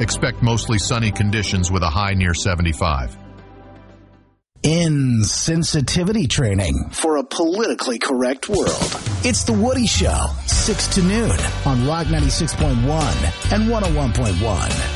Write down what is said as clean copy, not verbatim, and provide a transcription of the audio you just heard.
Expect mostly sunny conditions with a high near 75. Insensitivity training for a politically correct world. It's The Woody Show, 6 to noon on Rock 96.1 and 101.1.